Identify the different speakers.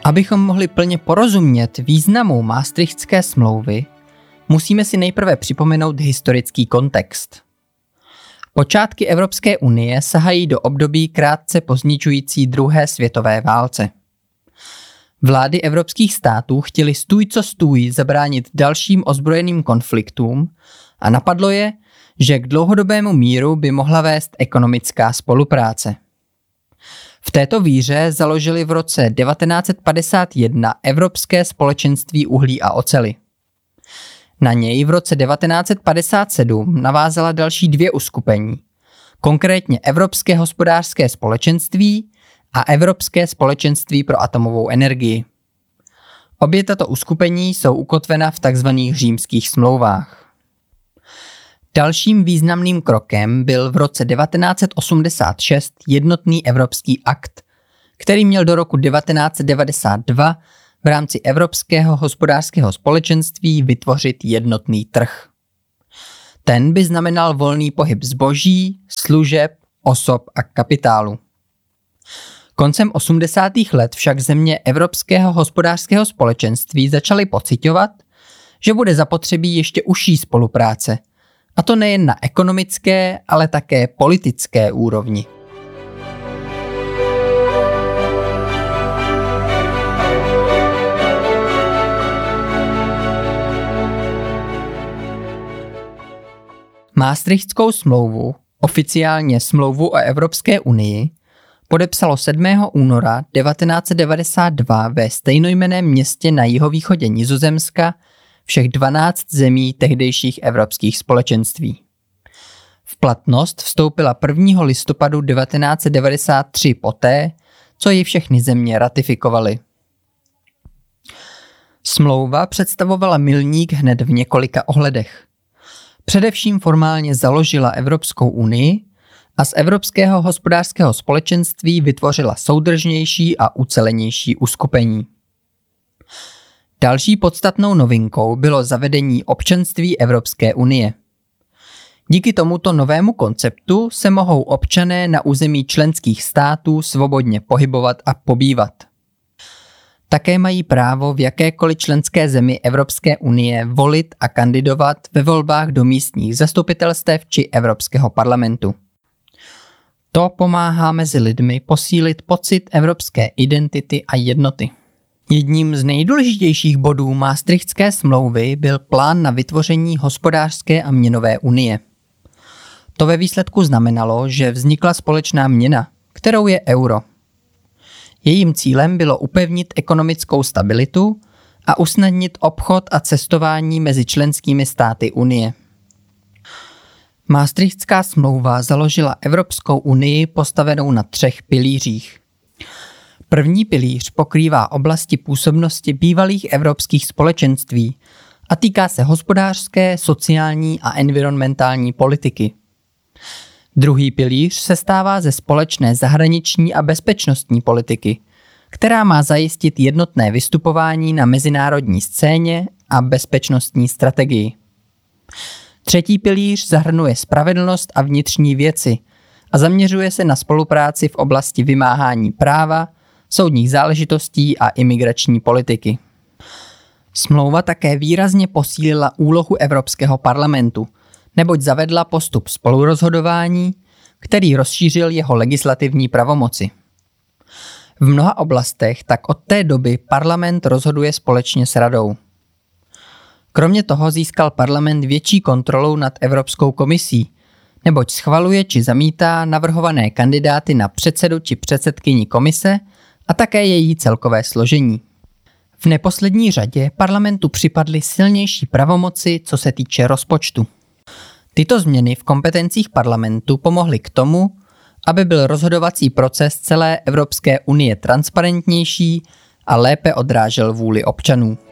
Speaker 1: Abychom mohli plně porozumět významu Maastrichtské smlouvy, musíme si nejprve připomenout historický kontext. Počátky Evropské unie sahají do období krátce po zničující druhé světové válce. Vlády evropských států chtěly stůj co stůj zabránit dalším ozbrojeným konfliktům a napadlo je, že k dlouhodobému míru by mohla vést ekonomická spolupráce. V této víře založili v roce 1951 Evropské společenství uhlí a oceli. Na něj v roce 1957 navázala další dvě uskupení, konkrétně Evropské hospodářské společenství a Evropské společenství pro atomovou energii. Obě tato uskupení jsou ukotvena v tzv. Římských smlouvách. Dalším významným krokem byl v roce 1986 Jednotný evropský akt, který měl do roku 1992 v rámci Evropského hospodářského společenství vytvořit jednotný trh. Ten by znamenal volný pohyb zboží, služeb, osob a kapitálu. Koncem 80. let však země Evropského hospodářského společenství začaly pociťovat, že bude zapotřebí ještě užší spolupráce, a to nejen na ekonomické, ale také politické úrovni. Maastrichtskou smlouvu, oficiálně smlouvu o Evropské unii, podepsalo 7. února 1992 ve stejnojmenném městě na jihovýchodě Nizozemska všech 12 zemí tehdejších evropských společenství. V platnost vstoupila 1. listopadu 1993 poté, co ji všechny země ratifikovaly. Smlouva představovala milník hned v několika ohledech. Především formálně založila Evropskou unii a z Evropského hospodářského společenství vytvořila soudržnější a ucelenější uskupení. Další podstatnou novinkou bylo zavedení občanství Evropské unie. Díky tomuto novému konceptu se mohou občané na území členských států svobodně pohybovat a pobývat. Také mají právo v jakékoliv členské zemi Evropské unie volit a kandidovat ve volbách do místních zastupitelstev či Evropského parlamentu. To pomáhá mezi lidmi posílit pocit evropské identity a jednoty. Jedním z nejdůležitějších bodů Maastrichtské smlouvy byl plán na vytvoření hospodářské a měnové unie. To ve výsledku znamenalo, že vznikla společná měna, kterou je euro. Jejím cílem bylo upevnit ekonomickou stabilitu a usnadnit obchod a cestování mezi členskými státy unie. Maastrichtská smlouva založila Evropskou unii postavenou na 3 pilířích. První pilíř pokrývá oblasti působnosti bývalých evropských společenství a týká se hospodářské, sociální a environmentální politiky. Druhý pilíř sestává ze společné zahraniční a bezpečnostní politiky, která má zajistit jednotné vystupování na mezinárodní scéně a bezpečnostní strategii. Třetí pilíř zahrnuje spravedlnost a vnitřní věci a zaměřuje se na spolupráci v oblasti vymáhání práva, soudních záležitostí a imigrační politiky. Smlouva také výrazně posílila úlohu Evropského parlamentu, neboť zavedla postup spolurozhodování, který rozšířil jeho legislativní pravomoci. V mnoha oblastech tak od té doby parlament rozhoduje společně s radou. Kromě toho získal parlament větší kontrolu nad Evropskou komisí, neboť schvaluje či zamítá navrhované kandidáty na předsedu či předsedkyni komise a také její celkové složení. V neposlední řadě parlamentu připadly silnější pravomoci, co se týče rozpočtu. Tyto změny v kompetencích parlamentu pomohly k tomu, aby byl rozhodovací proces celé Evropské unie transparentnější a lépe odrážel vůli občanů.